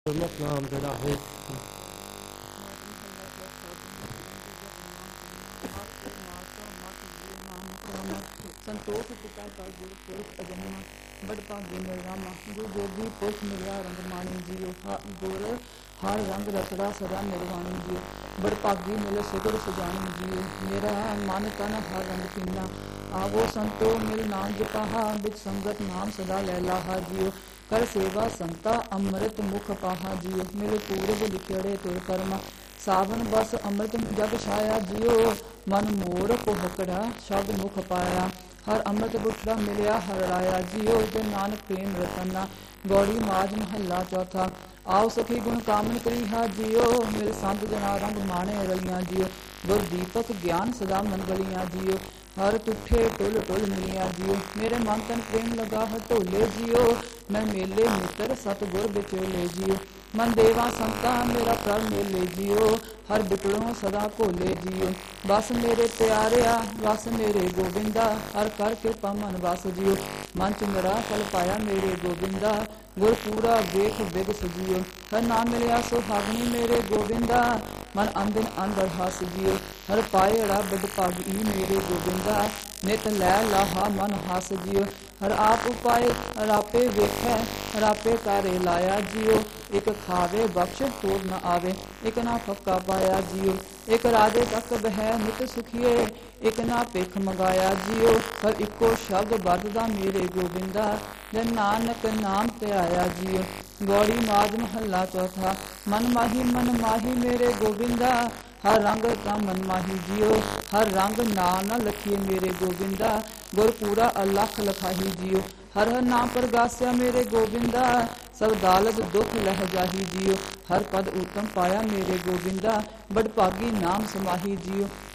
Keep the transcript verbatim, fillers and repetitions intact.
ਗੁਰਮੁਖ ਨਾਮ ਜਿਹੜਾ ਹੈ संतोष पिता का गुरु पुरुष अजन्मा बड़ भागे मिल रामा गुरु जोगी पुरुष मिलिया रंग माणी जियो गुर हर रंग रसड़ा सदा निर्वाणी जियो बड़ भागी मिले सुगड़ सजानी जियो मेरा मन तन हर रंग पीना आवो संतो मिल नाम जपाहा बिच संगत नाम सदा लैलाहा जियो कर सेवा संता अमृत मुख पाहा जियो मिल पूरब लिखेड़े तुर कर्मा सावन बस अमृत जग छाया जियो मन मोर कोहकड़ा शब्द मुख पाया हर अमृत बुठड़ा मिलिया हर राया जियो जन नानक प्रेम रतना गौड़ी माज महला चौथा आओ सखी गुण कामन करी हा जियो मिल संत जना रंग माणे रलियां जियो गुर दीपक ज्ञान सदा मन गलियां जियो हर तुठे टुल टुल मिलिया जियो मेरे मन तन प्रेम लगा हर ढोले जियो मैं मेले मित्र सतगुर बिचोले जियो मन देवा संता मेरा प्रण मेले जियो हर बिटड़ों सदा भोले जियो बस मेरे प्यारिया बस मेरे गोबिंदा हर कर के पमन बस जियो मन चंद्रा फल पाया मेरे गोबिंदा गुर पूरा वेख बिग सजियो हर नाम मिलिया सुहागनी मेरे गोबिंदा मन अंदिन अंदर हस जियो हर पाएड़ा बड़ भागी मेरे गोबिंदा नित लै लाहा मन हस जियो हर आप उपाय हर आपे वेखै हर आपे कारे लाया जियो एक खावे बख्श होर न आवे एक ना फक्का पाया जियो एक राजे तक बह नित सुखिए एक ना पिख मंगाया जियो हर इको शब्द बरदा मेरे गोबिंदा जन नानक नाम ते आया जियो गौड़ी माज महला चौथा मन माही मन माही मेरे गोबिंदा हर रंग का मन माही जियो हर रंग ना न लखिए मेरे गोबिंदा गुर पूरा अलख लखाही जियो हर हर नाम पर गास्या मेरे गोबिंदा सब दालत दुख लह जाही जियो हर पद उत्तम पाया मेरे गोबिंदा बड़ भागी नाम समाही जियो